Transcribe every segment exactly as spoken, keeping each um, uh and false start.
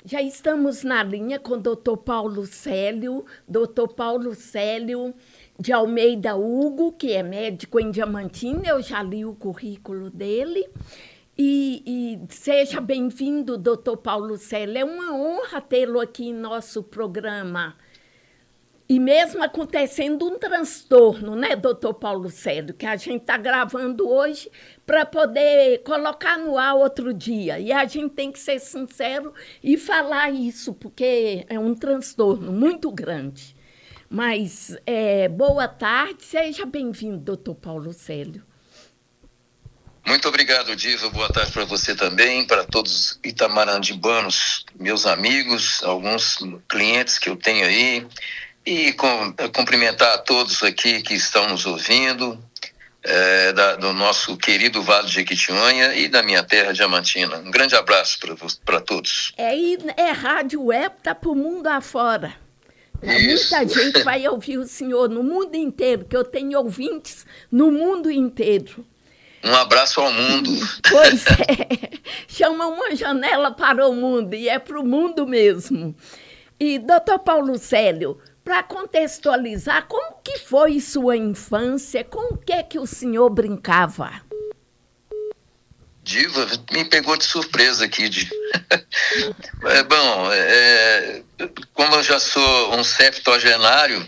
Já estamos na linha com o doutor Paulo Célio, doutor Paulo Célio de Almeida Hugo, que é médico em Diamantina, eu já li o currículo dele. E, e seja bem-vindo, doutor Paulo Célio, é uma honra tê-lo aqui em nosso programa. E mesmo acontecendo um transtorno, né, doutor Paulo Célio, que a gente está gravando hoje para poder colocar no ar outro dia. E a gente tem que ser sincero e falar isso, porque é um transtorno muito grande. Mas, é, boa tarde, seja bem-vindo, doutor Paulo Célio. Muito obrigado, Diva. Boa tarde para você também, para todos os itamarandibanos, meus amigos, alguns clientes que eu tenho aí. E com, cumprimentar a todos aqui que estão nos ouvindo, é, da, do nosso querido Vale de Jequitinhonha e da minha terra, Diamantina. Um grande abraço para todos. É, é rádio web, tá para o mundo afora. Muita gente vai ouvir o senhor no mundo inteiro, que eu tenho ouvintes no mundo inteiro. Um abraço ao mundo. Pois é, chama uma janela para o mundo, e é para o mundo mesmo. E, doutor Paulo Célio, para contextualizar, como que foi sua infância? Com o que é que o senhor brincava? Diva, me pegou de surpresa aqui. De... é, bom, é, como eu já sou um septuagenário,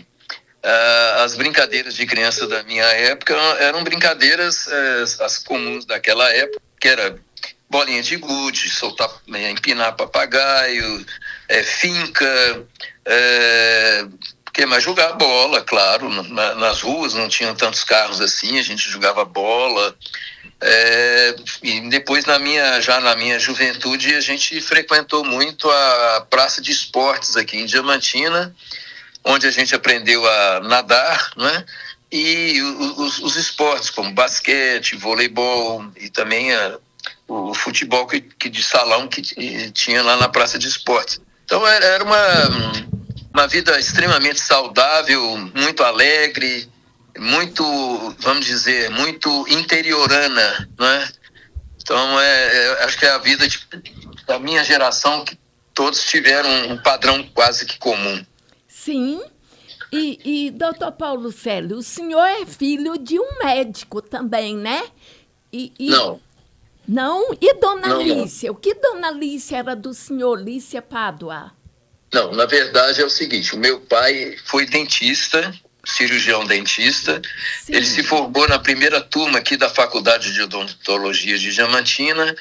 uh, as brincadeiras de criança da minha época eram brincadeiras uh, as comuns daquela época, que era bolinha de gude, soltar, empinar papagaio, é, finca, é, que mais jogar bola, claro, na, nas ruas não tinham tantos carros assim, a gente jogava bola, é, e depois na minha, já na minha juventude a gente frequentou muito a praça de esportes aqui em Diamantina, onde a gente aprendeu a nadar, né? E os, os esportes como basquete, voleibol e também a o futebol que, que de salão que tinha lá na praça de esportes. Então era, era uma, uma vida extremamente saudável, muito alegre, muito, vamos dizer, muito interiorana, né? Então é, é, acho que é a vida de, da minha geração, que todos tiveram um padrão quase que comum. Sim, e, e doutor Paulo Célio, o senhor é filho de um médico também, né? E, e... Não. Não? E Dona não, Lícia? Não. O que Dona Lícia era do senhor Lícia Pádua? Não, na verdade é o seguinte, o meu pai foi dentista, cirurgião dentista. Sim. Ele se formou na primeira turma aqui da Faculdade de Odontologia de Diamantina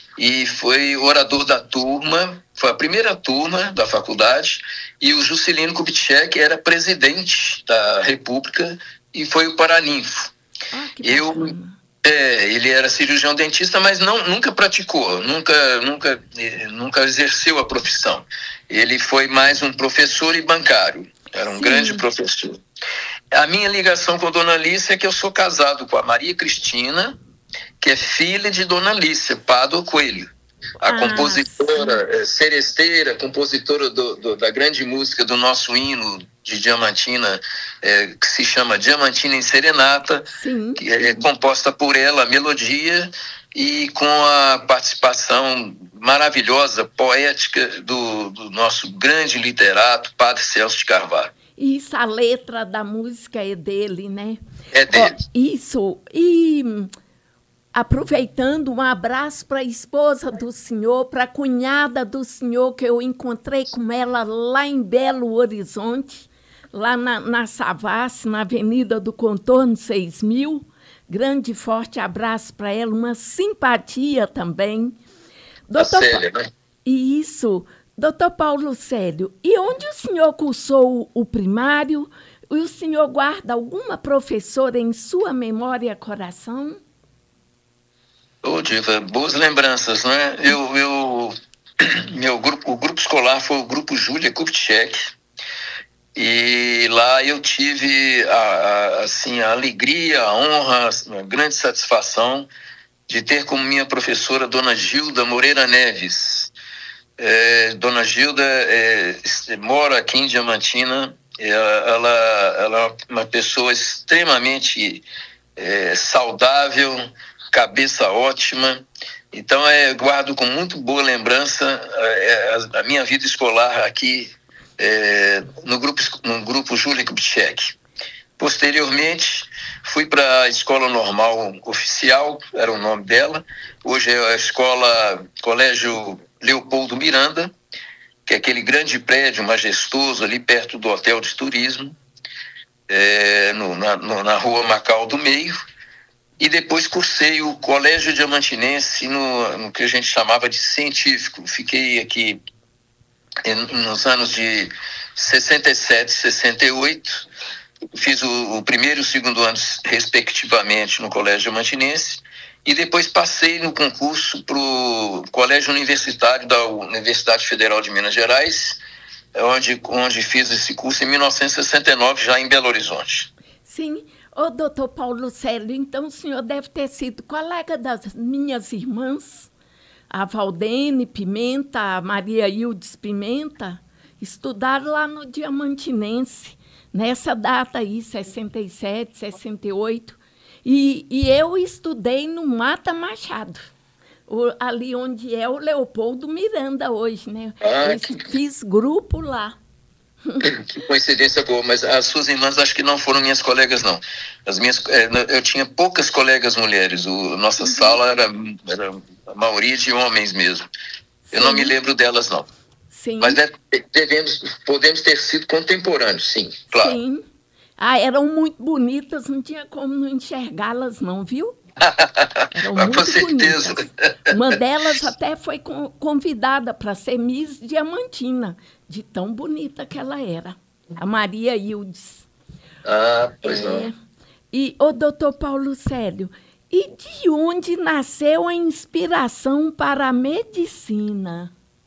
e foi orador da turma, foi a primeira turma da faculdade, e o Juscelino Kubitschek era presidente da República e foi o paraninfo. Ah, que Eu... bacana. É, ele era cirurgião dentista, mas não, nunca praticou, nunca, nunca, nunca exerceu a profissão. Ele foi mais um professor e bancário, era um Sim. grande professor. A minha ligação com a Dona Lícia é que eu sou casado com a Maria Cristina, que é filha de Dona Lícia Pádua Coelho, a ah, compositora, sim. seresteira, compositora do, do, da grande música do nosso hino de Diamantina, é, que se chama Diamantina em Serenata, Sim. que é composta por ela, a melodia, e com a participação maravilhosa, poética do, do nosso grande literato, Padre Celso de Carvalho. Isso, a letra da música é dele, né? É dele. Oh, isso, e... Aproveitando, um abraço para a esposa do senhor, para a cunhada do senhor, que eu encontrei com ela lá em Belo Horizonte, lá na, na Savassi, na Avenida do Contorno seis mil. Grande e forte abraço para ela, uma simpatia também. Doutor Célia, né? Isso. Doutor Paulo Célio, e onde o senhor cursou o primário? E o senhor guarda alguma professora em sua memória e coração? Ô, Diva, boas lembranças, né? Eu, eu, meu grupo, o grupo escolar foi o grupo Júlia Kubitschek, e lá eu tive a, a, assim, a alegria, a honra, a grande satisfação de ter como minha professora Dona Gilda Moreira Neves. É, Dona Gilda é, mora aqui em Diamantina, ela, ela, ela é uma pessoa extremamente é, saudável, cabeça ótima, Então, é, guardo com muito boa lembrança é, a, a minha vida escolar aqui é, no grupo, no grupo Júlia Kubitschek. Posteriormente, fui para a Escola Normal Oficial, era o nome dela. Hoje é a Escola Colégio Leopoldo Miranda, que é aquele grande prédio majestoso ali perto do Hotel de Turismo, é, no, na, no, na Rua Macau do Meio. E depois cursei o Colégio Diamantinense no, no que a gente chamava de científico. Fiquei aqui em, nos anos de sessenta e sete, sessenta e oito. Fiz o, o primeiro e o segundo ano, respectivamente, no Colégio Diamantinense. E depois passei no concurso para o Colégio Universitário da Universidade Federal de Minas Gerais, onde, onde fiz esse curso em mil novecentos e sessenta e nove, já em Belo Horizonte. Sim. Ô, doutor Paulo Célio, então o senhor deve ter sido colega das minhas irmãs, a Valdene Pimenta, a Maria Hildes Pimenta, estudaram lá no Diamantinense, nessa data aí, sessenta e sete, sessenta e oito, e, e eu estudei no Mata Machado, o, ali onde é o Leopoldo Miranda hoje, né? Ah, eu fiz grupo lá. Que coincidência boa, mas as suas irmãs acho que não foram minhas colegas, não. As minhas, eu tinha poucas colegas mulheres, o, nossa uhum. sala era, era a maioria de homens mesmo. Eu sim. não me lembro delas, não. Sim. Mas deve, devemos, podemos ter sido contemporâneos, sim, claro. Sim. Ah, eram muito bonitas, não tinha como não enxergá-las, não, viu? Eram muito com certeza. Bonitas. Uma delas até foi convidada para ser Miss Diamantina, de tão bonita que ela era, a Maria Hildes. Ah, pois é, não. E o doutor Paulo Célio, e de onde nasceu a inspiração para a medicina?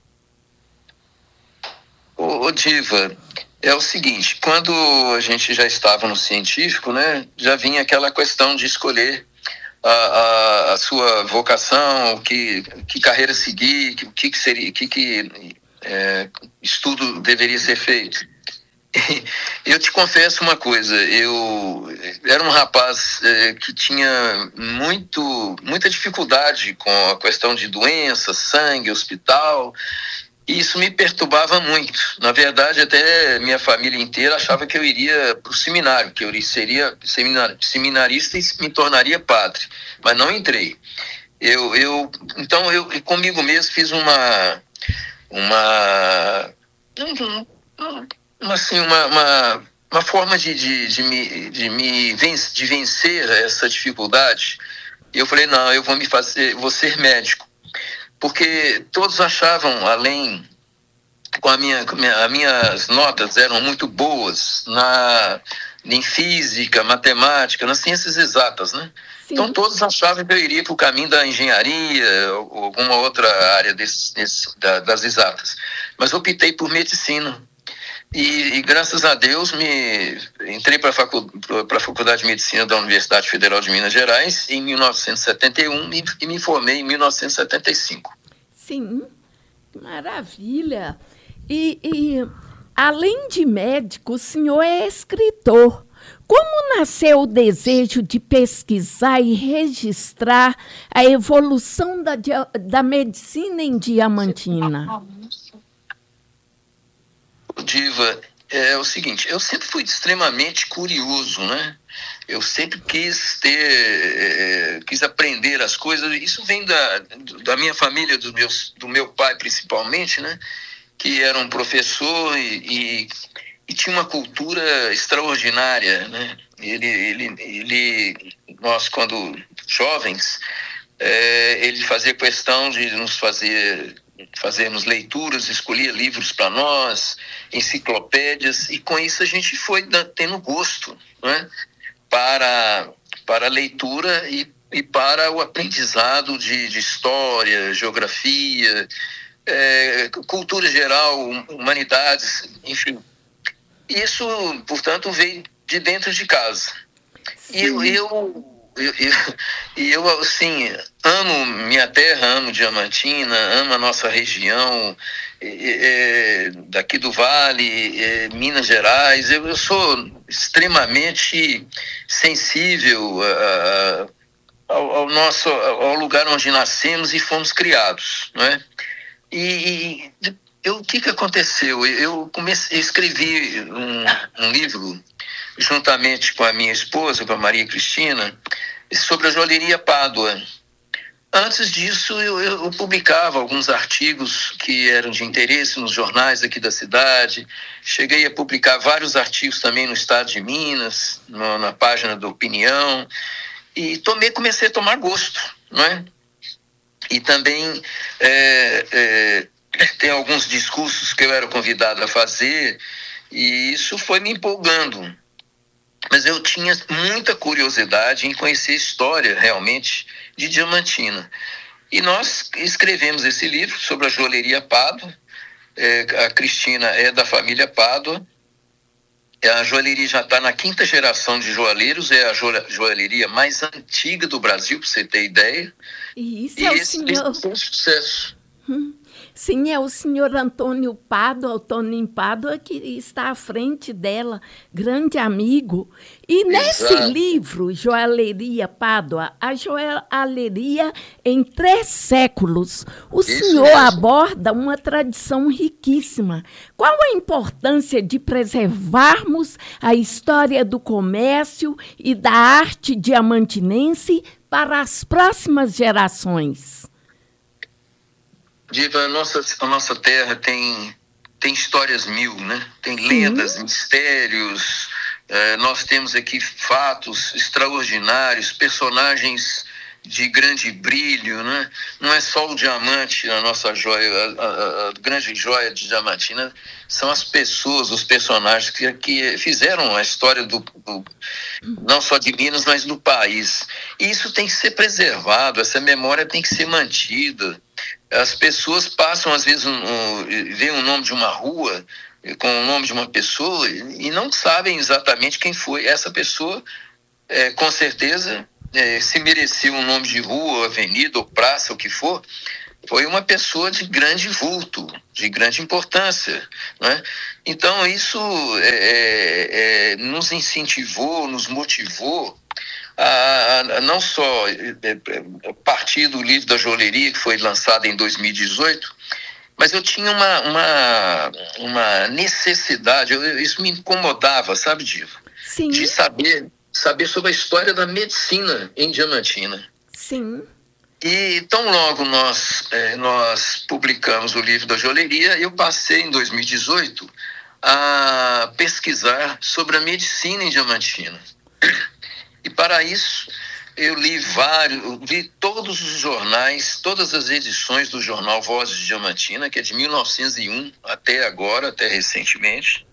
Ô, ô Diva, é o seguinte, quando a gente já estava no científico, né, já vinha aquela questão de escolher a, a, a sua vocação, que, que carreira seguir, que que, que seria, que, que é, estudo deveria ser feito. Eu te confesso uma coisa, eu era um rapaz é, que tinha muito, muita dificuldade com a questão de doença, sangue, hospital, e isso me perturbava muito. Na verdade, até minha família inteira achava que eu iria para o seminário, que eu seria seminar, seminarista e me tornaria padre, mas não entrei. Eu, eu, então, eu comigo mesmo fiz uma... uma, uma, assim, uma, uma, uma forma de, de, de, me, de, me vencer, de vencer essa dificuldade. E eu falei, não, eu vou me fazer, vou ser médico. Porque todos achavam, além, com a minha, as minhas notas eram muito boas na, em física, matemática, nas ciências exatas, né? Sim. Então todos achavam que eu iria para o caminho da engenharia ou alguma outra área desse, desse, da, das exatas. Mas optei por medicina. E, e graças a Deus me entrei para a facu, Faculdade de Medicina da Universidade Federal de Minas Gerais em mil novecentos e setenta e um e, e me formei em mil novecentos e setenta e cinco. Sim, maravilha. E, e além de médico, o senhor é escritor. Como nasceu o desejo de pesquisar e registrar a evolução da, da medicina em Diamantina? Diva, é o seguinte, eu sempre fui extremamente curioso, né? Eu sempre quis ter, é, quis aprender as coisas. Isso vem da, da minha família, dos meus, do meu pai principalmente, né? Que era um professor e, e, e tinha uma cultura extraordinária, né? Ele, ele, ele, nós quando jovens, é, ele fazia questão de nos fazer fazermos leituras, escolhia livros para nós, enciclopédias, e com isso a gente foi tendo gosto, né, para, para a leitura e, e para o aprendizado de, de história, geografia, é, cultura geral, humanidades, enfim. Isso, portanto, veio de dentro de casa. Sim. E eu... eu E eu, eu, eu, assim, amo minha terra, amo Diamantina, amo a nossa região, é, é, daqui do Vale, é, Minas Gerais. Eu, eu sou extremamente sensível a, ao, ao nosso, ao lugar onde nascemos e fomos criados, não é? E, e eu, o que, que aconteceu? Eu comecei, escrevi um, um livro juntamente com a minha esposa, com a Maria Cristina, sobre a joalheria Pádua. Antes disso, eu, eu publicava alguns artigos que eram de interesse nos jornais aqui da cidade. Cheguei a publicar vários artigos também no estado de Minas, no, na página da Opinião. E tomei, comecei a tomar gosto, não é? E também é, é, tem alguns discursos que eu era convidado a fazer, e isso foi me empolgando. Mas eu tinha muita curiosidade em conhecer a história, realmente, de Diamantina. E nós escrevemos esse livro sobre a joalheria Pádua. É, a Cristina é da família Pádua. A joalheria já está na quinta geração de joalheiros, é a joalheria mais antiga do Brasil, para você ter ideia. E isso e é o esse senhor... foi um sucesso. Hum. Sim, é o senhor Antônio Pádua, o Toninho Pádua, que está à frente dela, grande amigo. E nesse Exato. livro, Joalheria Pádua, a joalheria em três séculos, o Isso senhor mesmo. aborda uma tradição riquíssima. Qual a importância de preservarmos a história do comércio e da arte diamantinense para as próximas gerações? Diva, a nossa, a nossa terra tem, tem histórias mil, né? Tem Sim. lendas, mistérios. É, nós temos aqui fatos extraordinários, personagens de grande brilho, né? Não é só o diamante, a nossa joia, a, a, a grande joia de Diamantina, são as pessoas, os personagens que, que fizeram a história do, do, não só de Minas, mas do país. E isso tem que ser preservado, essa memória tem que ser mantida. As pessoas passam, às vezes, um, um, veem o nome de uma rua com o nome de uma pessoa e não sabem exatamente quem foi. Essa pessoa, é, com certeza, é, se mereceu um nome de rua, avenida ou praça, o que for, foi uma pessoa de grande vulto, de grande importância, né? Então, isso é, é, nos incentivou, nos motivou a, a não só a partir do livro da joalheria, que foi lançado em dois mil e dezoito, mas eu tinha uma, uma, uma necessidade, eu, isso me incomodava, sabe, Diva? Sim. De saber, saber sobre a história da medicina em Diamantina. Sim. E tão logo nós, é, nós publicamos o livro da joalheria, eu passei em dois mil e dezoito a pesquisar sobre a medicina em Diamantina. E para isso eu li vários, li todos os jornais, todas as edições do jornal Vozes de Diamantina, que é de mil novecentos e um até agora, até recentemente.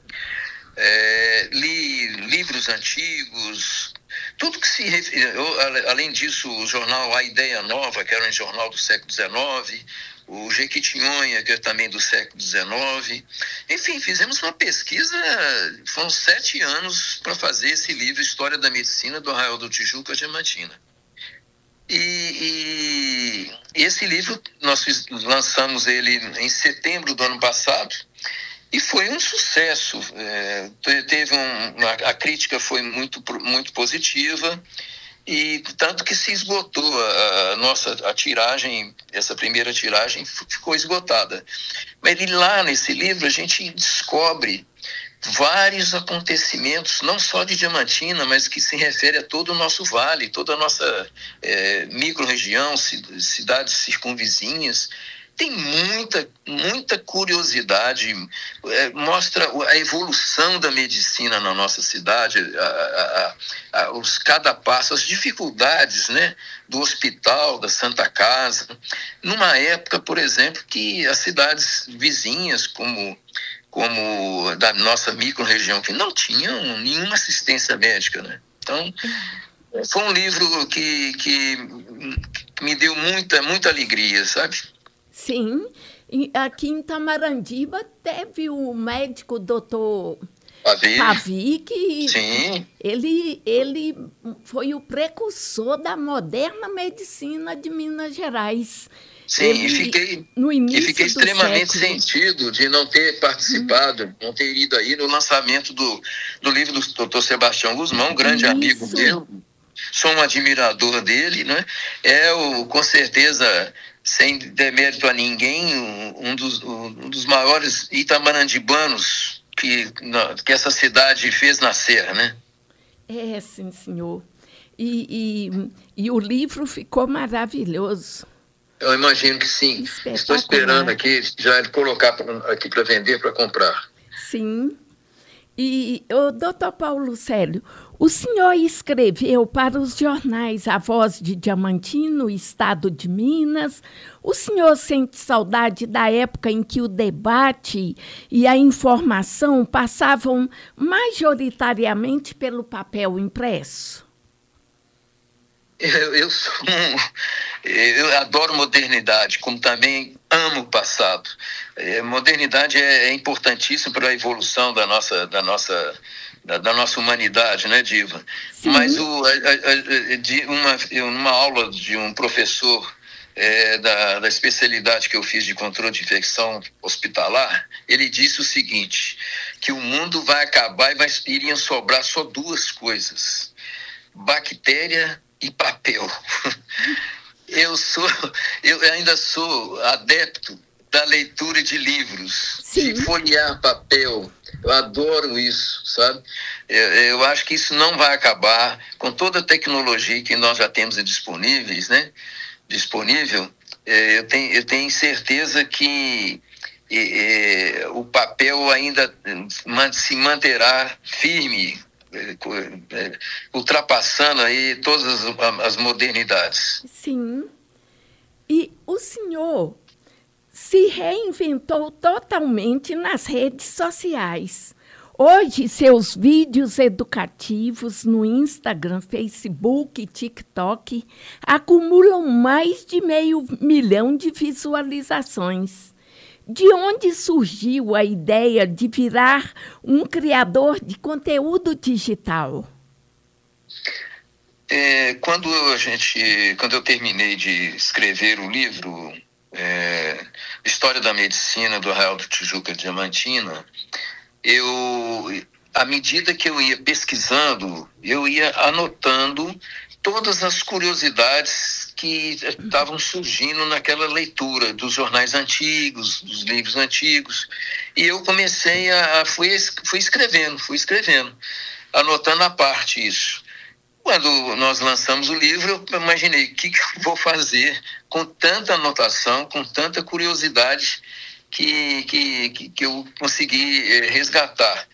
É, li livros antigos, tudo que se eu, além disso, o jornal A Ideia Nova, que era um jornal do século dezenove, o Jequitinhonha, que é também do século dezenove. Enfim, fizemos uma pesquisa, foram sete anos para fazer esse livro, História da Medicina, do Arraial do Tijuca, Diamantina. E, e esse livro, nós fiz, lançamos ele em setembro do ano passado, e foi um sucesso. É, teve um, a, a crítica foi muito, muito positiva, e tanto que se esgotou a, a nossa a tiragem, essa primeira tiragem ficou esgotada. Mas lá nesse livro a gente descobre vários acontecimentos, não só de Diamantina, mas que se refere a todo o nosso vale, toda a nossa é, micro-região, cidades circunvizinhas. Tem muita, muita curiosidade, é, mostra a evolução da medicina na nossa cidade, a, a, a, os cada passo, as dificuldades, né, do hospital, da Santa Casa, numa época, por exemplo, que as cidades vizinhas, como, como da nossa micro-região, que não tinham nenhuma assistência médica, né? Então, foi um livro que, que me deu muita, muita alegria, sabe? Sim, e aqui em Tamarandiba teve o médico doutor Pavi, Pavi, que sim. Ele, ele foi o precursor da moderna medicina de Minas Gerais. Sim, ele, e fiquei, no início e fiquei extremamente século. sentido de não ter participado, hum. não ter ido aí no lançamento do, do livro do doutor Sebastião Guzmão, um grande Isso. amigo meu. sou um admirador dele, né? É, o, com certeza, sem demérito a ninguém, um dos, um dos maiores itamandibanos que, que essa cidade fez nascer, né? É, sim, senhor. E, e, e o livro ficou maravilhoso. Eu imagino que sim. Estou esperando aqui já colocar aqui para vender, para comprar. Sim. E, o doutor Paulo Célio, o senhor escreveu para os jornais A Voz de Diamantino, Estado de Minas. O senhor sente saudade da época em que o debate e a informação passavam majoritariamente pelo papel impresso? Eu, eu sou um, eu adoro modernidade, como também amo o passado. É, modernidade é, é importantíssima para a evolução da nossa, da nossa, da, da nossa humanidade, né, Diva? Sim. Mas o, a, a, de uma, eu, numa aula de um professor é, da, da especialidade que eu fiz de controle de infecção hospitalar, ele disse o seguinte, que o mundo vai acabar e vai, iriam sobrar só duas coisas: bactéria e papel. Eu sou, eu ainda sou adepto da leitura de livros, Sim. de folhear papel. Eu adoro isso, sabe? Eu, eu acho que isso não vai acabar com toda a tecnologia que nós já temos disponíveis, né? Disponível. Eu tenho, eu tenho certeza que é, o papel ainda se manterá firme, ultrapassando aí todas as, as modernidades. Sim. E o senhor se reinventou totalmente nas redes sociais. Hoje, seus vídeos educativos no Instagram, Facebook e TikTok acumulam mais de meio milhão de visualizações. De onde surgiu a ideia de virar um criador de conteúdo digital? É, quando, a gente, quando eu terminei de escrever o livro é, História da Medicina do Arraial do Tijuca Diamantina, eu, à medida que eu ia pesquisando, eu ia anotando todas as curiosidades que estavam surgindo naquela leitura dos jornais antigos, dos livros antigos. E eu comecei a... Fui, fui escrevendo, fui escrevendo, anotando à parte isso. Quando nós lançamos o livro, eu imaginei, o que, que eu vou fazer com tanta anotação, com tanta curiosidade que, que, que, que eu consegui resgatar.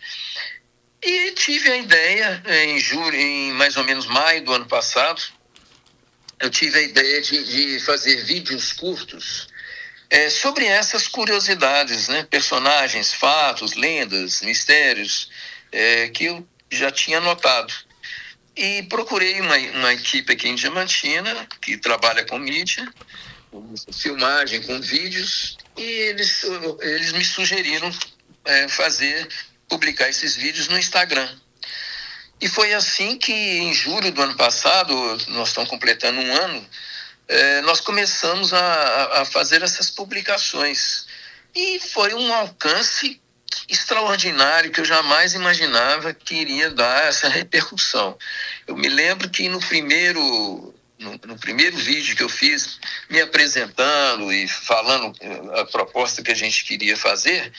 E tive a ideia, em julho, em mais ou menos maio do ano passado, eu tive a ideia de, de fazer vídeos curtos é, sobre essas curiosidades, né? Personagens, fatos, lendas, mistérios, é, que eu já tinha anotado. E procurei uma, uma equipe aqui em Diamantina, que trabalha com mídia, com filmagem, com vídeos, e eles, eles me sugeriram é, fazer... publicar esses vídeos no Instagram. E foi assim que, em julho do ano passado, nós estamos completando um ano, eh, nós começamos a, a fazer essas publicações. E foi um alcance extraordinário que eu jamais imaginava que iria dar essa repercussão. Eu me lembro que no primeiro... No, no primeiro vídeo que eu fiz, me apresentando e falando a proposta que a gente queria fazer,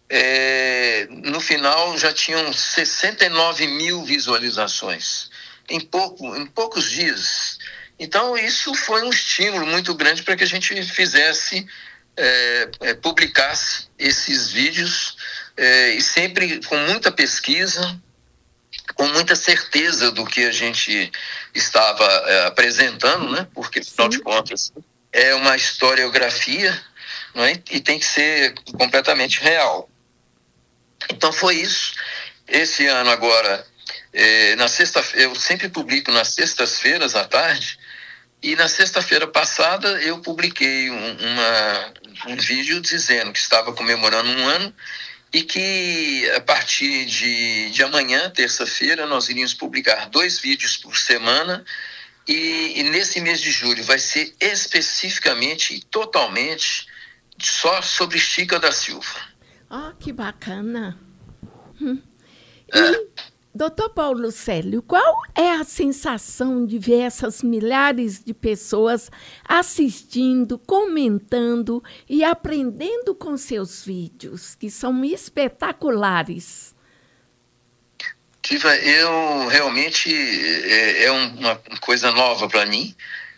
É, no final já tinham sessenta e nove mil visualizações em, pouco, em poucos dias. Então isso foi um estímulo muito grande para que a gente fizesse, é, é, publicasse esses vídeos, é, e sempre com muita pesquisa, com muita certeza do que a gente estava é, apresentando, né? Porque afinal de contas é uma historiografia, não é? E tem que ser completamente real. Então foi isso. Esse ano agora, é, na sexta, eu sempre publico nas sextas-feiras à tarde, e na sexta-feira passada eu publiquei um, uma, um vídeo dizendo que estava comemorando um ano e que a partir de, de amanhã, terça-feira, nós iríamos publicar dois vídeos por semana, e, e nesse mês de julho vai ser especificamente e totalmente só sobre Chica da Silva. Ah, oh, que bacana. Hum. E, Doutor Paulo Célio, qual é a sensação de ver essas milhares de pessoas assistindo, comentando e aprendendo com seus vídeos, que são espetaculares? Diva, eu realmente, é, é uma coisa nova para mim,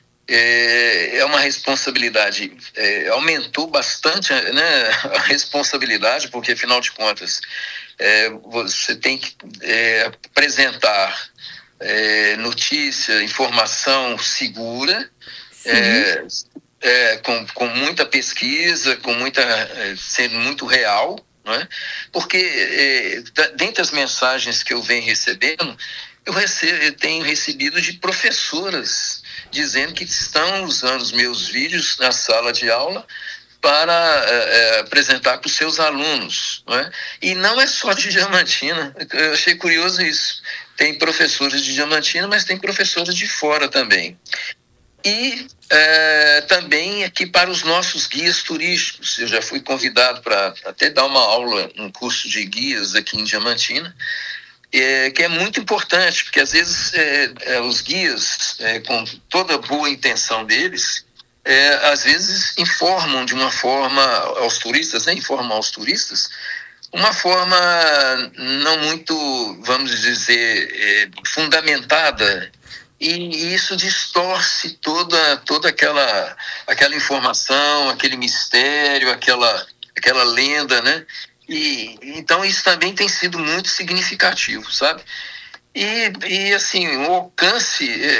é, é uma responsabilidade, é, aumentou bastante, né, a responsabilidade, porque afinal de contas, é, você tem que é, apresentar é, notícia, informação segura, é, é, com, com muita pesquisa, com muita, é, sendo muito real, não é? Porque é, dentre as mensagens que eu venho recebendo, eu, recebo, eu tenho recebido de professoras dizendo que estão usando os meus vídeos na sala de aula para é, apresentar para os seus alunos, não é? E não é só de Diamantina, eu achei curioso isso. Tem professores de Diamantina, mas tem professores de fora também. E é, também aqui para os nossos guias turísticos. Eu já fui convidado para até dar uma aula, um curso de guias aqui em Diamantina, é, que é muito importante, porque às vezes é, é, os guias, é, com toda a boa intenção deles, é, às vezes informam de uma forma aos turistas, né, informam aos turistas, uma forma não muito, vamos dizer, é, fundamentada, e isso distorce toda, toda aquela, aquela informação, aquele mistério, aquela, aquela lenda, né? E, então isso também tem sido muito significativo, sabe? E, e assim, o alcance é,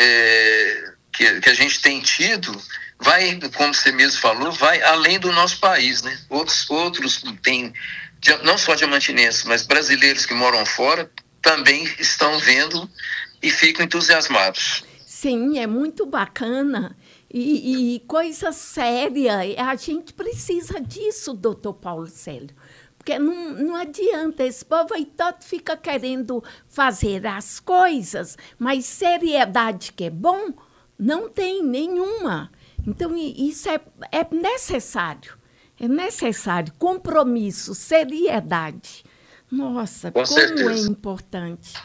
é, que, que a gente tem tido vai, como você mesmo falou, vai além do nosso país, né? Outros, outros têm, não só diamantinenses, mas brasileiros que moram fora, também estão vendo e ficam entusiasmados. Sim, é muito bacana. E, e coisa séria, a gente precisa disso, doutor Paulo Célio. Porque não, não adianta, esse povo aí todo fica querendo fazer as coisas, mas seriedade que é bom, não tem nenhuma. Então, isso é, é necessário. É necessário. Compromisso, seriedade. Nossa, Com como certeza. É importante.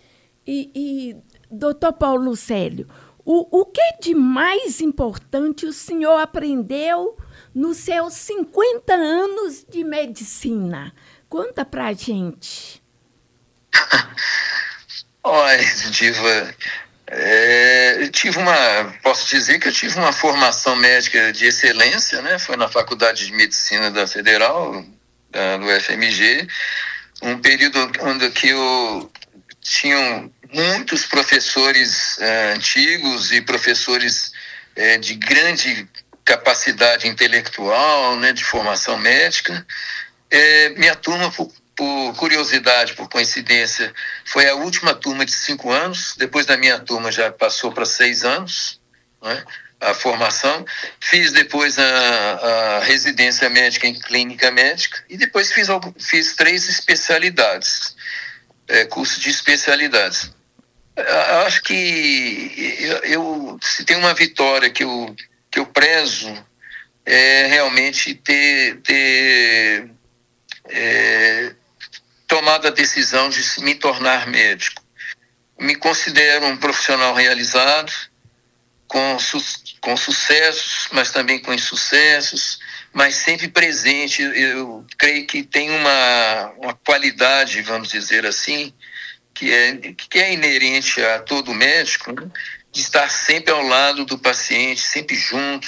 E, e doutor Paulo Célio, o, o que de mais importante o senhor aprendeu nos seus cinquenta anos de medicina? Conta pra gente. Olha, Diva, é, eu tive uma, posso dizer que eu tive uma formação médica de excelência, né? Foi na Faculdade de Medicina da Federal, da, do F M G, um período onde que eu tinham muitos professores eh, antigos e professores eh, de grande capacidade intelectual, né, de formação médica. Eh, minha turma, por, por curiosidade, por coincidência, foi a última turma de cinco anos. Depois da minha turma já passou para seis anos, né, a formação. Fiz depois a, a residência médica em clínica médica e depois fiz, fiz três especialidades. É, curso de especialidades. Eu acho que eu, eu, se tem uma vitória que eu, que eu prezo, é realmente ter, ter é, tomado a decisão de me tornar médico. Me considero um profissional realizado, com, su, com sucessos, mas também com insucessos, mas sempre presente. Eu creio que tem uma, uma qualidade, vamos dizer assim, que é, que é inerente a todo médico, né? De estar sempre ao lado do paciente, sempre junto,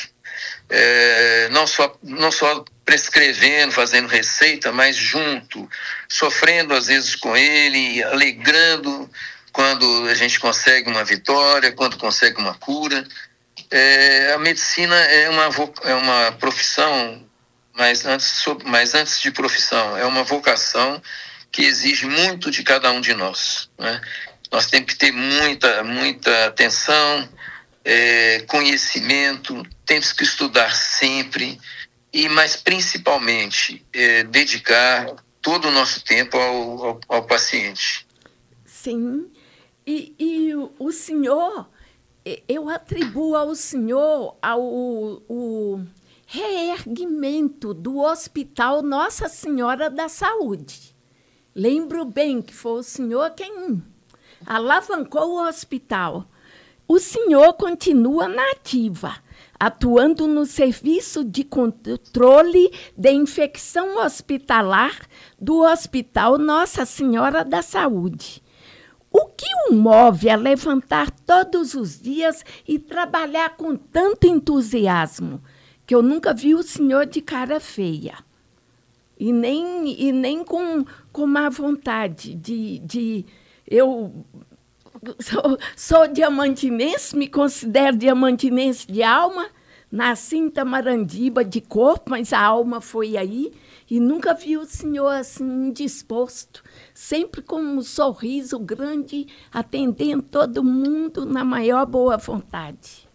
é, não só, não só prescrevendo, fazendo receita, mas junto, sofrendo às vezes com ele, alegrando quando a gente consegue uma vitória, quando consegue uma cura. É, a medicina é uma, é uma profissão, mas antes, mas antes de profissão, é uma vocação que exige muito de cada um de nós, né? Nós temos que ter muita, muita atenção, é, conhecimento, temos que estudar sempre, e, mas principalmente é, dedicar todo o nosso tempo ao, ao, ao paciente. Sim, e, e o senhor... Eu atribuo ao senhor ao, o reerguimento do Hospital Nossa Senhora da Saúde. Lembro bem que foi o senhor quem alavancou o hospital. O senhor continua na ativa, atuando no Serviço de Controle de Infecção Hospitalar do Hospital Nossa Senhora da Saúde. O que o move a levantar todos os dias e trabalhar com tanto entusiasmo, que eu nunca vi o senhor de cara feia, e nem, e nem com, com má vontade de... de eu sou, sou diamantinense, me considero diamantinense de alma, nasci em Tamarandiba de corpo, mas a alma foi aí, e nunca vi o senhor assim indisposto, sempre com um sorriso grande, atendendo todo mundo na maior boa vontade.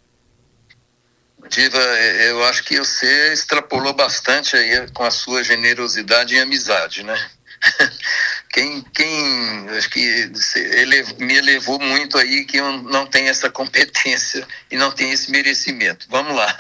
Diva, eu acho que você extrapolou bastante aí com a sua generosidade e amizade, né? Quem, quem acho que ele me elevou muito aí, que eu não tenho essa competência e não tenho esse merecimento. Vamos lá.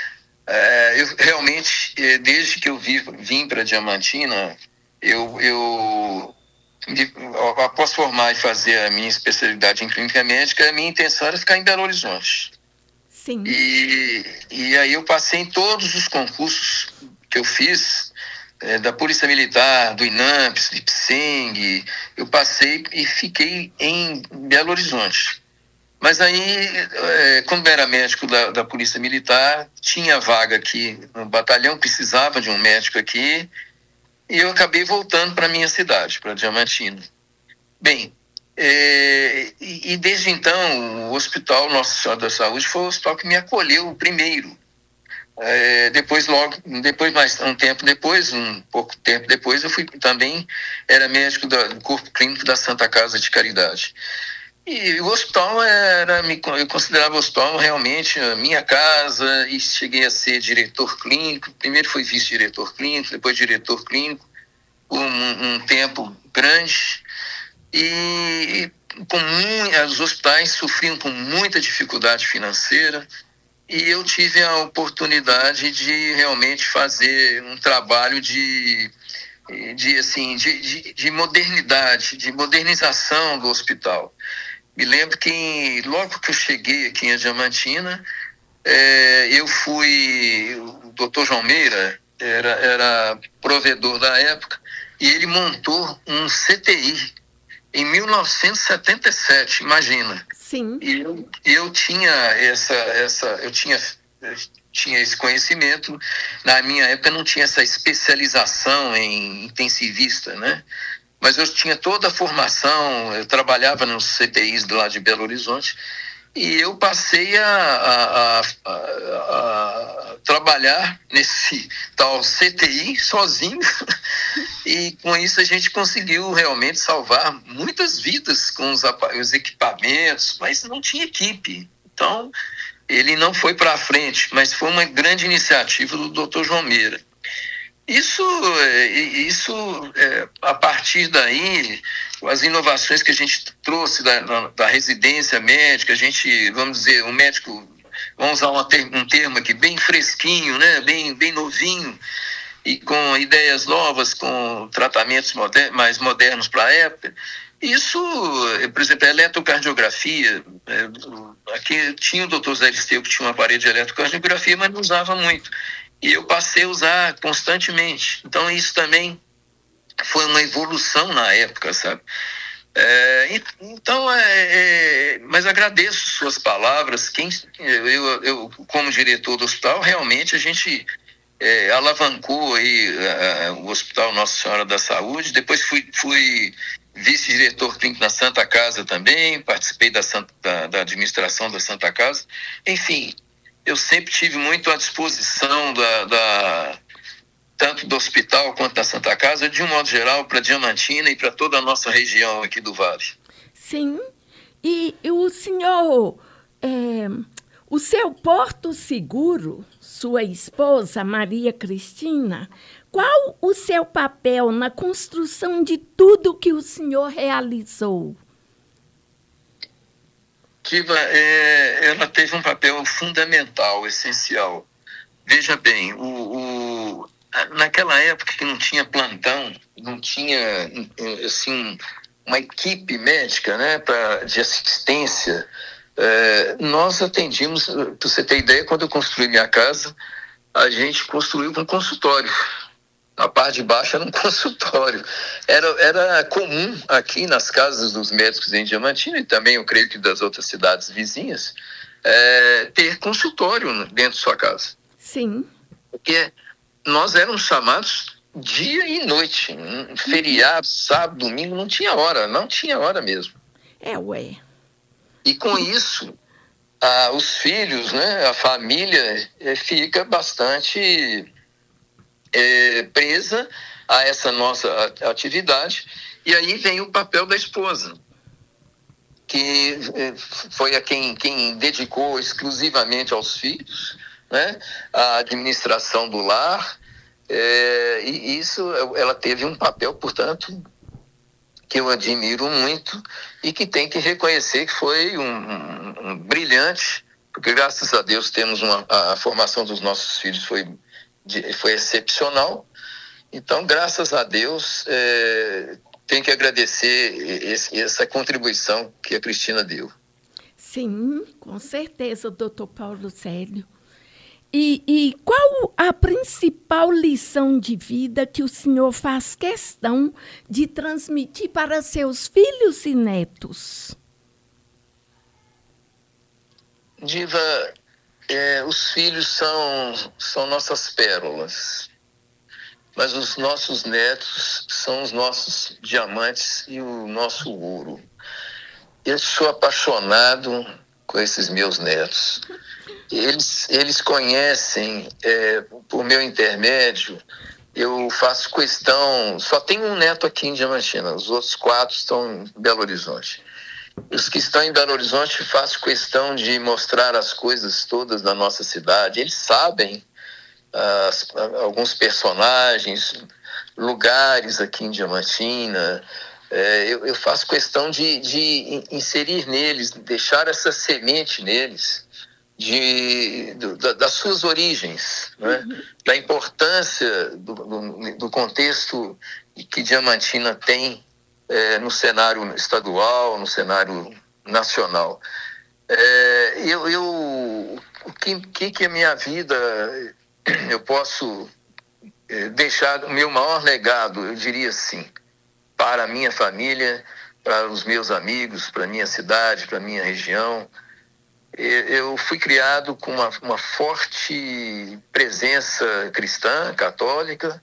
É, eu realmente, desde que eu vi, vim para Diamantina, eu, eu após formar e fazer a minha especialidade em clínica médica, a minha intenção era ficar em Belo Horizonte. Sim. E, e aí eu passei em todos os concursos que eu fiz, é, da Polícia Militar, do INAMPS, do IPSENG, eu passei e fiquei em Belo Horizonte. Mas aí, é, como era médico da, da Polícia Militar, tinha vaga aqui no batalhão, precisava de um médico aqui, e eu acabei voltando para a minha cidade, para Diamantina. Bem, é, e, e desde então, o Hospital Nossa Senhora da Saúde foi o hospital que me acolheu primeiro. É, depois, logo, depois, mais um tempo depois, um pouco tempo depois, eu fui também, era médico do, do Corpo Clínico da Santa Casa de Caridade. E o hospital era, eu considerava o hospital realmente a minha casa, e cheguei a ser diretor clínico. Primeiro fui vice-diretor clínico, depois diretor clínico, por um, um tempo grande. E, e com muito, os hospitais sofriam com muita dificuldade financeira, e eu tive a oportunidade de realmente fazer um trabalho de, de, assim, de, de, de modernidade, de modernização do hospital. Me lembro que logo que eu cheguei aqui em Diamantina, é, eu fui, o doutor João Meira era, era provedor da época, e ele montou um C T I em mil novecentos e setenta e sete, imagina. Sim. E eu, eu tinha essa, essa, eu tinha, eu tinha esse conhecimento. Na minha época não tinha essa especialização em intensivista, né? Mas eu tinha toda a formação, eu trabalhava nos C T Is do lado de Belo Horizonte, e eu passei a, a, a, a, a trabalhar nesse tal C T I sozinho, e com isso a gente conseguiu realmente salvar muitas vidas com os, os equipamentos, mas não tinha equipe. Então, ele não foi para frente, mas foi uma grande iniciativa do doutor João Meira. Isso, isso a partir daí, as inovações que a gente trouxe da, da residência médica, a gente, vamos dizer, um médico, vamos usar uma, um termo aqui, bem fresquinho, né? bem, bem novinho, e com ideias novas, com tratamentos moder, mais modernos para a época. Isso, por exemplo, a eletrocardiografia, aqui tinha o doutor Zé Aristeu, que tinha um aparelho de eletrocardiografia, mas não usava muito. E eu passei a usar constantemente. Então, isso também foi uma evolução na época, sabe? É, então, é, é, mas agradeço suas palavras. Quem, eu, eu, como diretor do hospital, realmente a gente é, alavancou aí, a, a, o Hospital Nossa Senhora da Saúde. Depois fui, fui vice-diretor clínico na Santa Casa também, participei da, Santa, da, da administração da Santa Casa. Enfim, eu sempre tive muito à disposição da, da, tanto do hospital quanto da Santa Casa, de um modo geral, para Diamantina e para toda a nossa região aqui do Vale. Sim. E, e o senhor, é, o seu Porto Seguro, sua esposa, Maria Cristina, qual o seu papel na construção de tudo que o senhor realizou? Diva, é, ela teve um papel fundamental, essencial. Veja bem, o, o, naquela época que não tinha plantão, não tinha, assim, uma equipe médica, né, pra, de assistência, é, nós atendíamos, para você ter ideia, quando eu construí minha casa, a gente construiu com consultório. A parte de baixo era um consultório. Era, era comum aqui nas casas dos médicos em Diamantina, e também eu creio que das outras cidades vizinhas, é, ter consultório dentro de sua casa. Sim. Porque nós éramos chamados dia e noite. Um feriado, sábado, domingo, não tinha hora. Não tinha hora mesmo. É, ué. E com isso, ah, os filhos, né, a família eh, fica bastante eh, presa a essa nossa atividade. E aí vem o papel da esposa, que eh, foi a quem, quem dedicou exclusivamente aos filhos, né, a administração do lar. É, e isso, ela teve um papel, portanto, que eu admiro muito e que tem que reconhecer que foi um, um, um brilhante, porque graças a Deus temos uma, a, a formação dos nossos filhos foi, de, foi excepcional. Então, graças a Deus, é, tem que agradecer esse, essa contribuição que a Cristina deu. Sim, com certeza, doutor Paulo Célio. E, e qual a principal lição de vida que o senhor faz questão de transmitir para seus filhos e netos? Diva, é, os filhos são, são nossas pérolas, mas os nossos netos são os nossos diamantes e o nosso ouro. Eu sou apaixonado com esses meus netos. Eles, eles conhecem, é, por meu intermédio, eu faço questão... Só tenho um neto aqui em Diamantina, os outros quatro estão em Belo Horizonte. Os que estão em Belo Horizonte, faço questão de mostrar as coisas todas da nossa cidade. Eles sabem as, alguns personagens, lugares aqui em Diamantina. É, eu, eu faço questão de, de inserir neles, deixar essa semente neles, de, do, da, das suas origens, né? Uhum. Da importância do, do, do contexto que Diamantina tem é, no cenário estadual, no cenário nacional. É, eu, eu, o que, que, que a minha vida eu posso é, deixar, o meu maior legado, eu diria assim, para a minha família, para os meus amigos, para a minha cidade, para a minha região. Eu fui criado com uma, uma forte presença cristã, católica,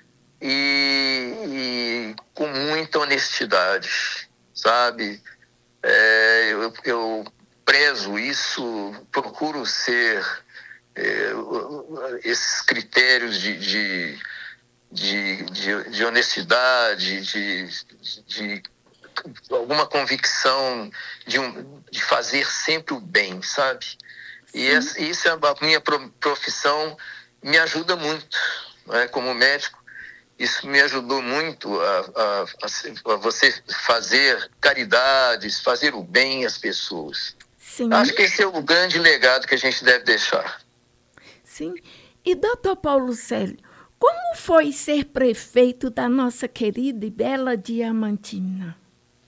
e, e com muita honestidade, sabe? É, eu, eu prezo isso, procuro ser é, esses critérios de, de, de, de, de honestidade, de, de alguma convicção de, um, de fazer sempre o bem, sabe? E essa, isso é a minha profissão, me ajuda muito, né? Como médico, isso me ajudou muito a, a, a você fazer caridades, fazer o bem às pessoas. Sim. Acho que esse é o grande legado que a gente deve deixar. Sim. E, doutor Paulo Célio, como foi ser prefeito da nossa querida e bela Diamantina?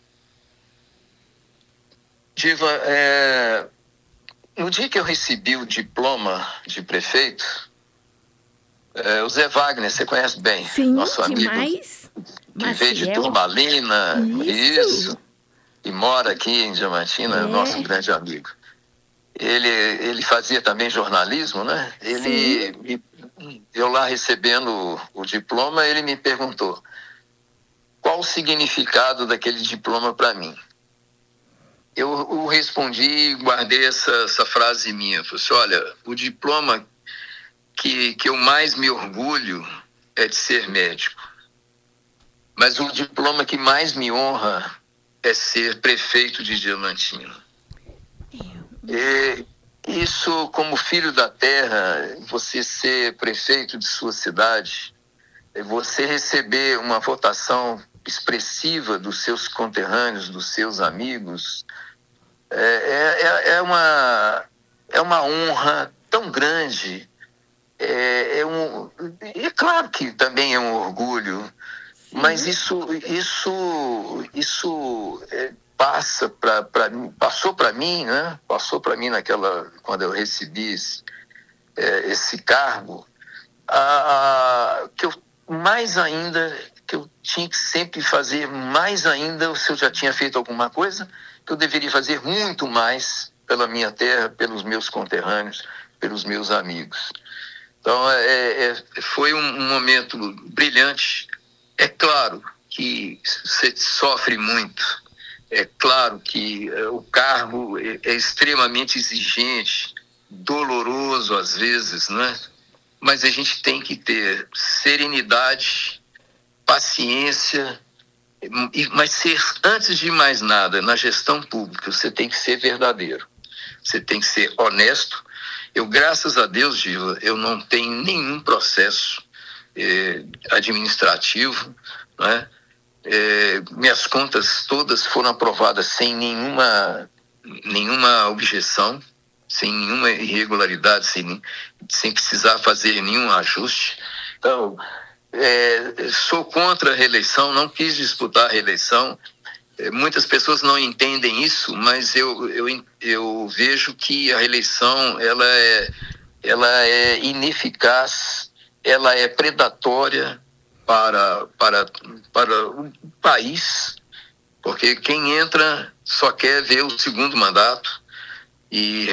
Diva, é, no dia que eu recebi o diploma de prefeito, é, o Zé Wagner, você conhece bem, sim, nosso amigo, demais. que Maciel. Veio de Turmalina, isso. isso, e mora aqui em Diamantina, é. Nosso grande amigo. Ele, ele fazia também jornalismo, né? Ele, me, eu lá recebendo o, o diploma, ele me perguntou qual o significado daquele diploma para mim. Eu, eu respondi e guardei essa, essa frase minha. Falei assim, olha, o diploma que, que eu mais me orgulho é de ser médico. Mas o diploma que mais me honra é ser prefeito de Diamantina. E isso, como filho da terra, você ser prefeito de sua cidade, você receber uma votação expressiva dos seus conterrâneos, dos seus amigos, é, é, é, uma, é uma honra tão grande é, é um, é claro que também é um orgulho, sim, mas isso, isso, isso é, passa para passou para mim, né? Passou para mim naquela quando eu recebi esse, é, esse cargo, a, a, que eu mais ainda que eu tinha que sempre fazer mais ainda, se eu já tinha feito alguma coisa, que eu deveria fazer muito mais pela minha terra, pelos meus conterrâneos, pelos meus amigos. Então, é, é, foi um momento brilhante. É claro que você sofre muito. É claro que é, o cargo é, é extremamente exigente, doloroso às vezes, né? Mas a gente tem que ter serenidade, paciência, mas ser, antes de mais nada, na gestão pública, você tem que ser verdadeiro, você tem que ser honesto. Eu, graças a Deus, Gila, eu não tenho nenhum processo eh, administrativo, né? Eh, minhas contas todas foram aprovadas sem nenhuma, nenhuma objeção, sem nenhuma irregularidade, sem, sem precisar fazer nenhum ajuste. Então, é, sou contra a reeleição, não quis disputar a reeleição. É, muitas pessoas não entendem isso, mas eu, eu, eu vejo que a reeleição ela é, ela é ineficaz, ela é predatória para, para, para o país, porque quem entra só quer ver o segundo mandato e...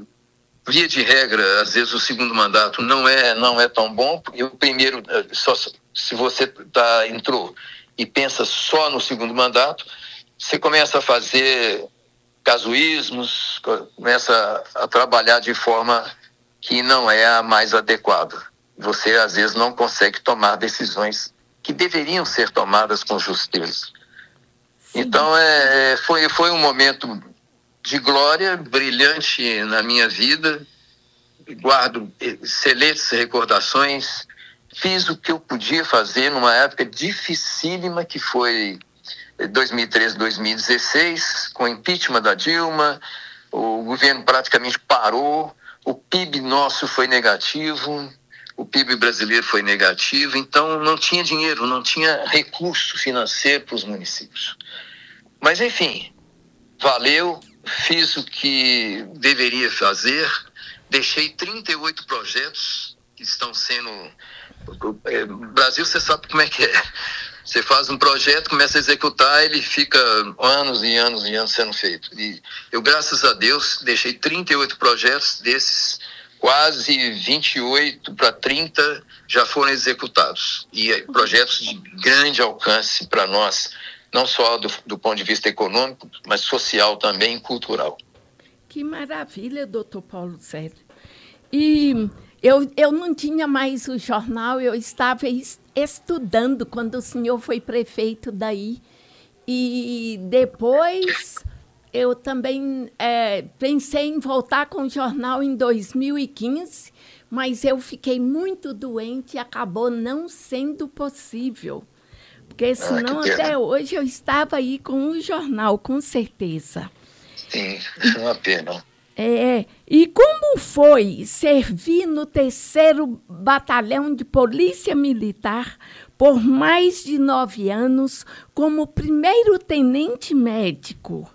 Via de regra, às vezes o segundo mandato não é, não é tão bom, e o primeiro, só, se você tá, entrou e pensa só no segundo mandato, você começa a fazer casuísmos, começa a trabalhar de forma que não é a mais adequada. Você, às vezes, não consegue tomar decisões que deveriam ser tomadas com justeza. Sim. Então, é, foi, foi um momento de glória, brilhante na minha vida, guardo excelentes recordações, fiz o que eu podia fazer numa época dificílima que foi dois mil e treze, dois mil e dezesseis, com o impeachment da Dilma, o governo praticamente parou, o P I B nosso foi negativo, o P I B brasileiro foi negativo, então não tinha dinheiro, não tinha recurso financeiro para os municípios. Mas, enfim, valeu, fiz o que deveria fazer, deixei trinta e oito projetos que estão sendo... No Brasil, você sabe como é que é. Você faz um projeto, começa a executar, ele fica anos e anos e anos sendo feito. E eu, graças a Deus, deixei trinta e oito projetos, desses quase vinte e oito para trinta já foram executados. E projetos de grande alcance para nós, não só do, do ponto de vista econômico, mas social também, cultural. Que maravilha, doutor Paulo Célio. E eu, eu não tinha mais o jornal, eu estava estudando quando o senhor foi prefeito daí. E depois eu também é, pensei em voltar com o jornal em dois mil e quinze, mas eu fiquei muito doente e acabou não sendo possível. Porque senão ah, até hoje eu estava aí com o jornal, com certeza. Sim, uma pena. É, e como foi servir no terceiro Batalhão de Polícia Militar por mais de nove anos como primeiro tenente médico?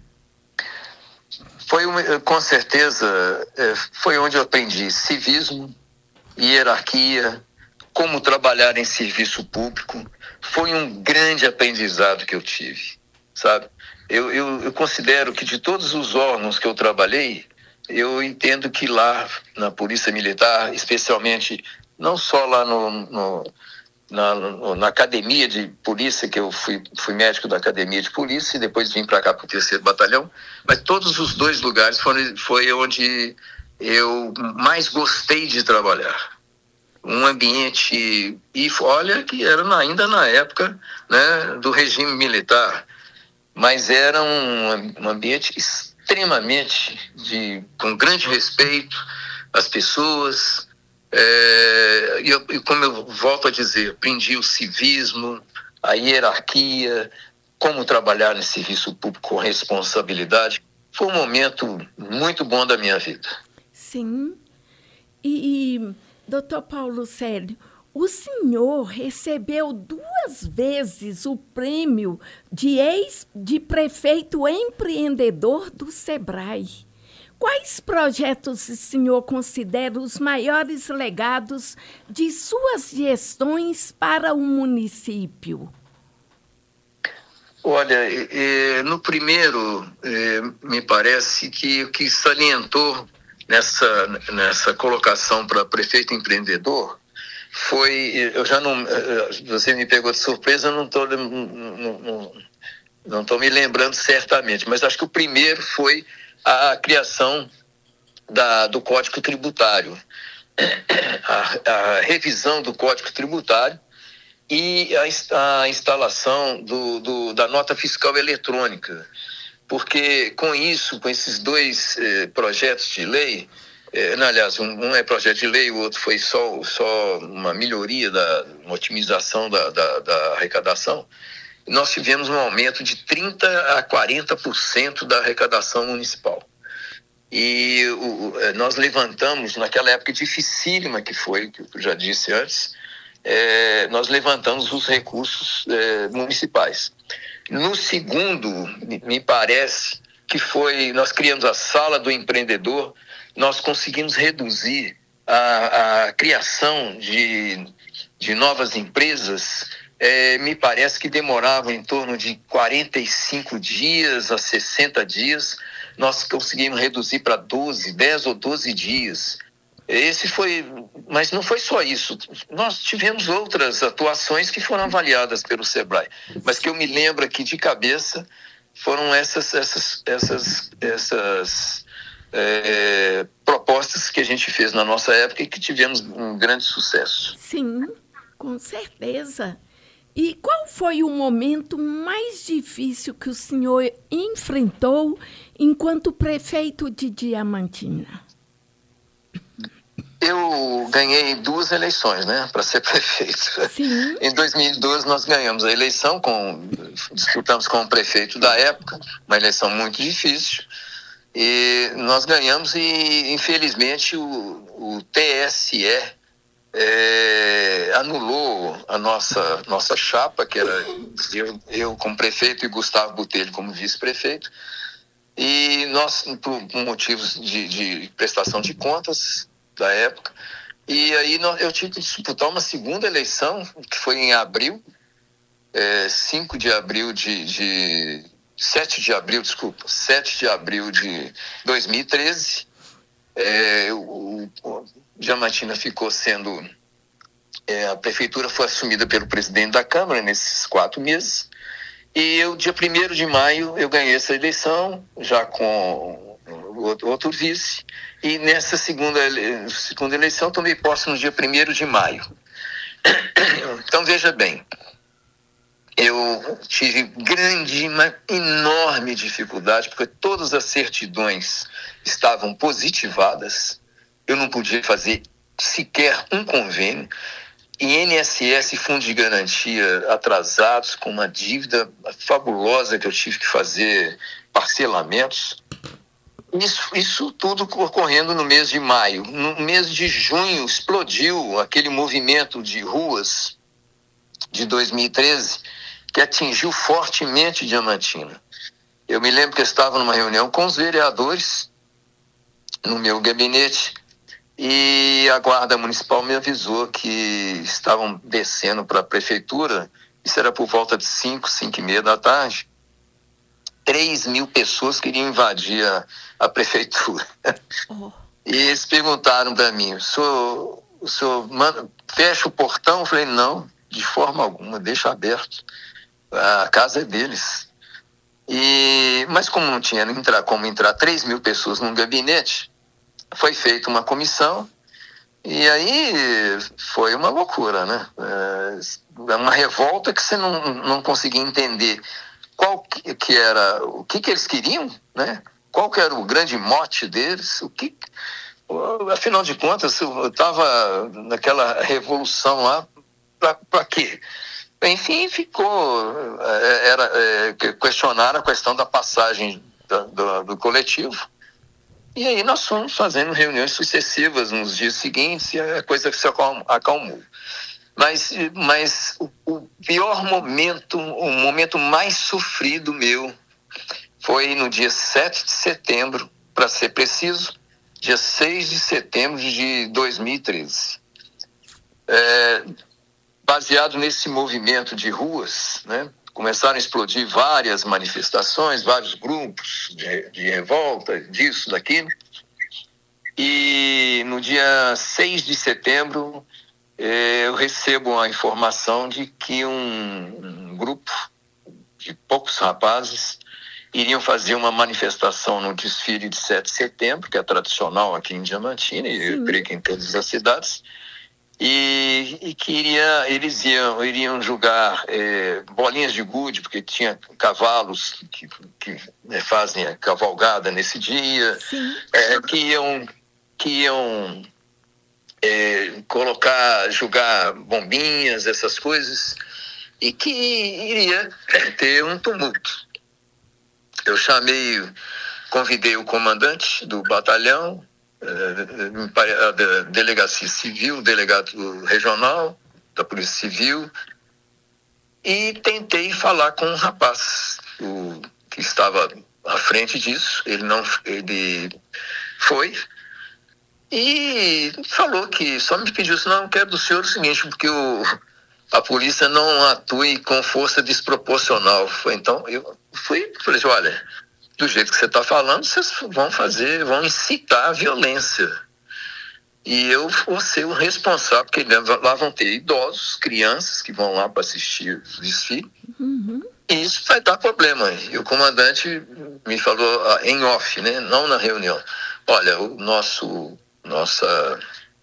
Foi, com certeza, foi onde eu aprendi civismo, hierarquia, como trabalhar em serviço público. Foi um grande aprendizado que eu tive, sabe? Eu, eu, eu considero que de todos os órgãos que eu trabalhei, eu entendo que lá na Polícia Militar, especialmente, não só lá no, no, na, no, na Academia de Polícia, que eu fui, fui médico da Academia de Polícia e depois vim para cá para o terceiro Batalhão, mas todos os dois lugares foram, foi onde eu mais gostei de trabalhar. Um ambiente, e olha que era ainda na época, né, do regime militar, mas era um, um ambiente extremamente de, com grande respeito às pessoas, é, e, eu, e como eu volto a dizer, aprendi o civismo, a hierarquia, como trabalhar no serviço público com responsabilidade. Foi um momento muito bom da minha vida. Sim, e... doutor Paulo Célio, o senhor recebeu duas vezes o prêmio de ex de prefeito empreendedor do Sebrae. Quais projetos o senhor considera os maiores legados de suas gestões para o município? Olha, no primeiro, me parece que o que salientou nessa, nessa colocação para prefeito empreendedor foi, eu já não, você me pegou de surpresa, eu não estou não, não, não tô me lembrando certamente, mas acho que o primeiro foi a criação da, do Código Tributário, a, a revisão do Código Tributário e a, a instalação do, do, da nota fiscal eletrônica, porque com isso, com esses dois eh, projetos de lei, eh, não, aliás, um, um é projeto de lei, o outro foi só, só uma melhoria, da, uma otimização da, da, da arrecadação, nós tivemos um aumento de trinta por cento a quarenta por cento da arrecadação municipal. E o, nós levantamos, naquela época dificílima que foi, que eu já disse antes, é, nós levantamos os recursos é, municipais. No segundo, me parece que foi, nós criamos a Sala do Empreendedor, nós conseguimos reduzir a, a criação de, de novas empresas. É, me parece que demorava em torno de quarenta e cinco dias a sessenta dias, nós conseguimos reduzir para doze, dez ou doze dias. Esse foi, mas não foi só isso, nós tivemos outras atuações que foram avaliadas pelo Sebrae, mas que eu me lembro aqui de cabeça foram essas, essas, essas, essas é, propostas que a gente fez na nossa época e que tivemos um grande sucesso. Sim, com certeza. E qual foi o momento mais difícil que o senhor enfrentou enquanto prefeito de Diamantina? Eu ganhei duas eleições, né, para ser prefeito. Sim. Em dois mil e doze nós ganhamos a eleição, com, disputamos com o prefeito da época, uma eleição muito difícil, e nós ganhamos e, infelizmente, o, o T S E É, anulou a nossa, nossa chapa, que era eu, eu como prefeito e Gustavo Botelho como vice-prefeito, e nós, por, por motivos de, de prestação de contas da época, e aí nós, eu tive que disputar uma segunda eleição, que foi em abril, é, cinco de abril de, de... sete de abril, desculpa, sete de abril de dois mil e treze, é, o, o Diamantina ficou sendo... É, a prefeitura foi assumida pelo presidente da Câmara nesses quatro meses. E eu, dia primeiro de maio, eu ganhei essa eleição, já com outro, outro vice. E nessa segunda, segunda eleição, tomei posse no dia primeiro de maio. Então, veja bem, eu tive grande, uma enorme dificuldade, porque todas as certidões estavam positivadas. Eu não podia fazer sequer um convênio. I N S S e Fundo de Garantia atrasados, com uma dívida fabulosa que eu tive que fazer parcelamentos. Isso, isso tudo ocorrendo no mês de maio. No mês de junho explodiu aquele movimento de ruas de dois mil e treze que atingiu fortemente Diamantina. Eu me lembro que eu estava numa reunião com os vereadores no meu gabinete, e a Guarda Municipal me avisou que estavam descendo para a prefeitura, isso era por volta de cinco, cinco e meia da tarde, três mil pessoas queriam invadir a, a prefeitura. Oh. E eles perguntaram para mim, o senhor, o senhor manda, fecha o portão? Eu falei, não, de forma alguma, deixa aberto, a casa é deles. E, mas como não tinha entrar, como entrar três mil pessoas num gabinete, foi feita uma comissão e aí foi uma loucura, né? É uma revolta que você não, não conseguia entender qual que, que era, o que, que eles queriam, né? Qual que era o grande mote deles, o que, afinal de contas, eu estava naquela revolução lá, para quê? Enfim, ficou, era, é, questionar a questão da passagem do, do, do coletivo. E aí nós fomos fazendo reuniões sucessivas nos dias seguintes e a coisa se acalmou. Mas, mas o, o pior momento, o momento mais sofrido meu, foi no dia sete de setembro, para ser preciso, dia seis de setembro de dois mil e treze. É, baseado nesse movimento de ruas, né, começaram a explodir várias manifestações, vários grupos de, de revolta, disso, daquilo. E no dia seis de setembro, eu recebo a informação de que um, um grupo de poucos rapazes iriam fazer uma manifestação no desfile de sete de setembro, que é tradicional aqui em Diamantina, e eu creio que em todas as cidades, e, e que iria, eles iam, iriam jogar é, bolinhas de gude, porque tinha cavalos que, que né, fazem a cavalgada nesse dia, é, que iam... Que iam É, colocar, jogar bombinhas, essas coisas, e que iria ter um tumulto. Eu chamei, convidei o comandante do batalhão, a delegacia civil, o delegado regional da Polícia Civil, e tentei falar com um rapaz o, que estava à frente disso. Ele não, ele foi e falou que só me pediu assim: não, quero do senhor o seguinte, porque o, a polícia não atue com força desproporcional. Então eu fui, falei assim: olha, do jeito que você está falando, vocês vão fazer, vão incitar a violência. E eu vou ser o responsável, porque lá vão ter idosos, crianças que vão lá para assistir o desfile. Uhum. E isso vai dar problema. E o comandante me falou em off, né, não na reunião: olha, o nosso... Nossa,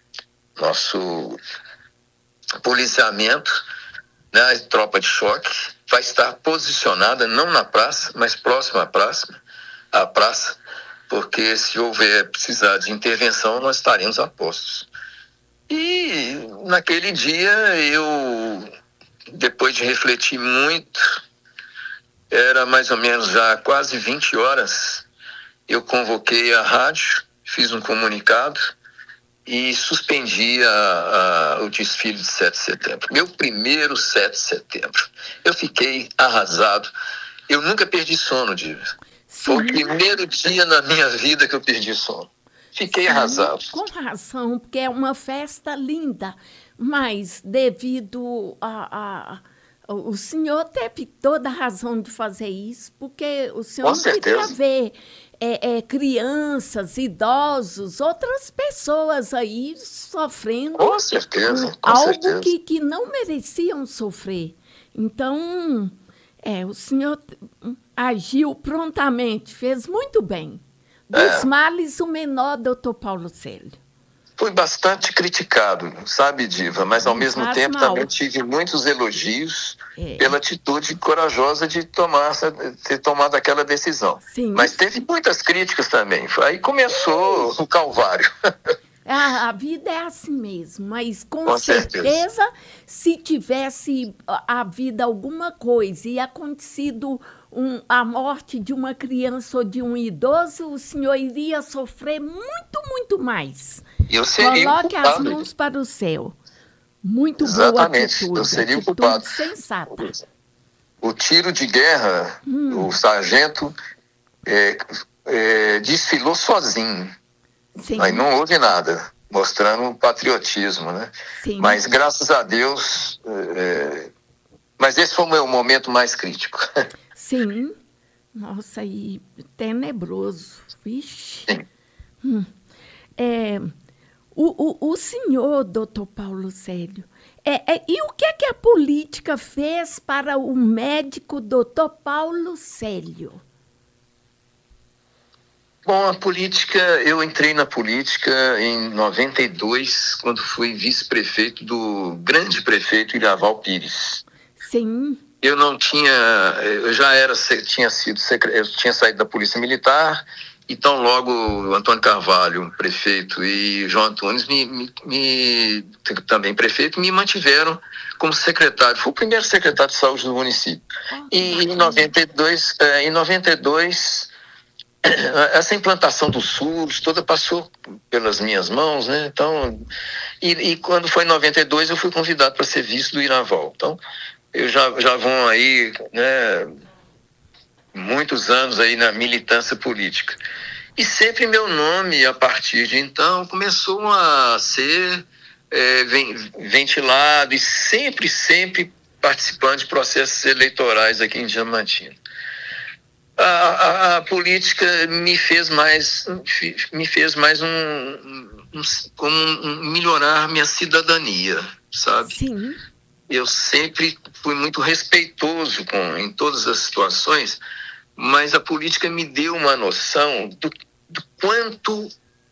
nosso policiamento, né, a tropa de choque, vai estar posicionada não na praça, mas próxima à praça, à praça, porque se houver precisar de intervenção, nós estaremos a postos. E naquele dia eu, depois de refletir muito, era mais ou menos já quase vinte horas, eu convoquei a rádio, fiz um comunicado e suspendi a, a, o desfile de sete de setembro. Meu primeiro sete de setembro. Eu fiquei arrasado. Eu nunca perdi sono, Diva. Foi o primeiro dia na minha vida que eu perdi sono. Fiquei Sim, arrasado. Com razão, porque é uma festa linda, mas devido a... a... O senhor teve toda a razão de fazer isso, porque o senhor Com não certeza. queria ver é, é, crianças, idosos, outras pessoas aí sofrendo com certeza, com algo certeza. Que, que não mereciam sofrer. Então, é, o senhor agiu prontamente, fez muito bem. Dos É. males, o menor, doutor Paulo Célio. Fui bastante criticado, sabe, Diva? Mas, ao Não mesmo faz tempo, mal. também tive muitos elogios É. pela atitude corajosa de tomar, ter tomado aquela decisão. Sim. Mas teve muitas críticas também. Aí começou o calvário. A, a vida é assim mesmo, mas com, Com certeza, certeza, se tivesse havido alguma coisa e acontecido um, a morte de uma criança ou de um idoso, o senhor iria sofrer muito, muito mais. Eu seria Coloque o as culpado. mãos para o céu. Muito Exatamente, boa atitude. eu seria o atitude culpado. Sensata. O tiro de guerra, hum. o sargento é, é, desfilou sozinho. Sim. Aí não houve nada, mostrando patriotismo, né? Sim. Mas, graças a Deus... É, mas esse foi o meu momento mais crítico. Sim. Nossa, e tenebroso. Vixe. Sim. Hum. É, o, o, o senhor, doutor Paulo Célio, é, é, e o que é que a política fez para o médico doutor Paulo Célio? Bom, a política, eu entrei na política em noventa e dois, quando fui vice-prefeito do grande prefeito Iraval Pires. Sim. Eu não tinha, eu já era, tinha sido, eu tinha saído da Polícia Militar, então logo o Antônio Carvalho, prefeito, e João Antunes, me, me, me, também prefeito, me mantiveram como secretário. Fui o primeiro secretário de saúde do município. Oh, e em noventa e dois, é, em noventa e dois essa implantação do SUS toda passou pelas minhas mãos, né? Então, e, e quando foi em noventa e dois eu fui convidado para ser vice do Iraval. Então, eu já, já vão aí, né, muitos anos aí na militância política. E sempre meu nome, a partir de então, começou a ser é, ventilado e sempre, sempre participando de processos eleitorais aqui em Diamantina. A, a, a política me fez mais, me fez mais um, um, um, um melhorar minha cidadania, sabe? Sim. Eu sempre fui muito respeitoso com, em todas as situações, mas a política me deu uma noção do, do quanto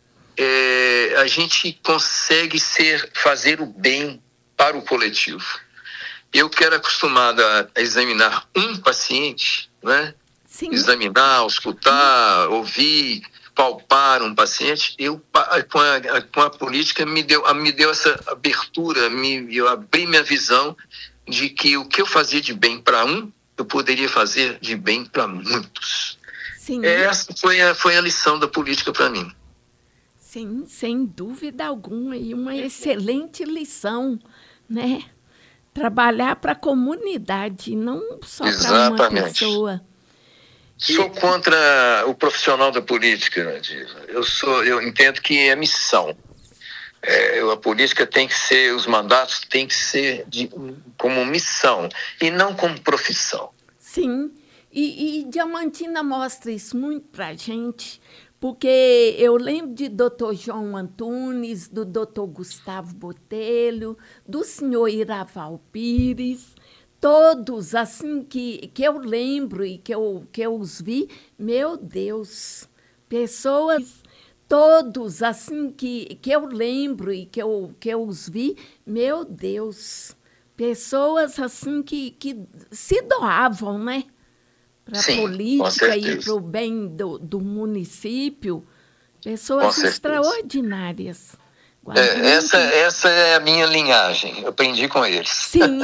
é, a gente consegue ser, fazer o bem para o coletivo. Eu que era acostumado a, a examinar um paciente, né? Sim. Examinar, escutar, ouvir, palpar um paciente, eu com a, com a política me deu, me deu essa abertura, me, eu abri minha visão de que o que eu fazia de bem para um, eu poderia fazer de bem para muitos. Sim. Essa foi a, foi a lição da política para mim. Sim, sem dúvida alguma, e uma excelente lição, né? Trabalhar para a comunidade, não só para uma pessoa. Sou contra o profissional da política, Nadir. Eu sou, eu entendo que é missão. É, a política tem que ser, os mandatos têm que ser de, como missão e não como profissão. Sim, e, e Diamantina mostra isso muito para a gente, porque eu lembro de doutor João Antunes, do doutor Gustavo Botelho, do senhor Iraval Pires, todos, assim, que, que eu lembro e que eu, que eu os vi, meu Deus, pessoas, todos, assim, que, que eu lembro e que eu, que eu os vi, meu Deus, pessoas, assim, que, que se doavam, né? Para a política e para o bem do, do município, pessoas extraordinárias. É, essa, essa é a minha linhagem, eu aprendi com eles. Sim,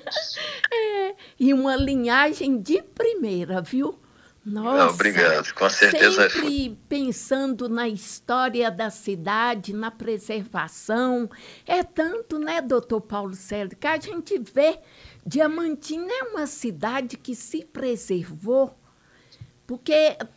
é, e uma linhagem de primeira, viu? Nossa, obrigado, com certeza. Sempre pensando na história da cidade, na preservação. É tanto, né, doutor Paulo Célio, que a gente vê Diamantina é uma cidade que se preservou, porque